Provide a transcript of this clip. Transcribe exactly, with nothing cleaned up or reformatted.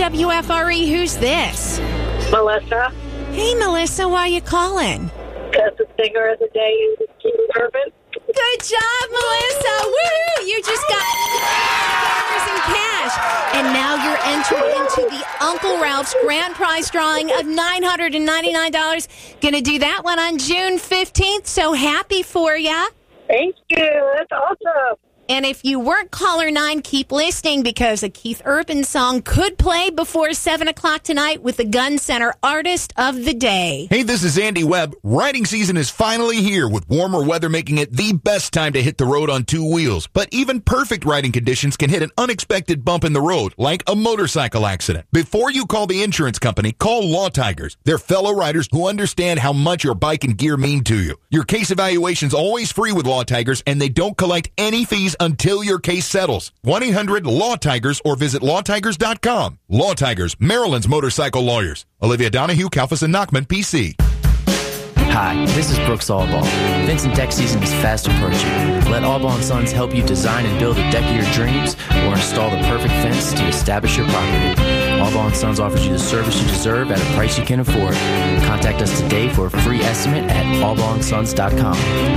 W F R E. Who's this? Melissa. Hey, Melissa, why are you calling? Because the singer of the day is Keith Urban. Good job, Melissa. Woo! You just got dollars in cash. And now you're entering into the Uncle Ralph's grand prize drawing of nine hundred ninety-nine dollars. Going to do that one on June fifteenth. So happy for ya. Thank you. That's awesome. And if you weren't caller nine, keep listening because a Keith Urban song could play before seven o'clock tonight with the Gun Center Artist of the Day. Hey, this is Andy Webb. Riding season is finally here with warmer weather making it the best time to hit the road on two wheels. But even perfect riding conditions can hit an unexpected bump in the road, like a motorcycle accident. Before you call the insurance company, call Law Tigers. They're fellow riders who understand how much your bike and gear mean to you. Your case evaluation's always free with Law Tigers, and they don't collect any fees until your case settles. one eight hundred law tigers or visit law tigers dot com. Law Tigers, Maryland's motorcycle lawyers. Olivia Donahue, Kalfas and Nachman, P C. Hi, this is Brooks Allball. Vincent deck season is fast approaching. Let Allball and Sons help you design and build a deck of your dreams or install the perfect fence to establish your property. Allball and Sons offers you the service you deserve at a price you can afford. Contact us today for a free estimate at all ball and sons dot com.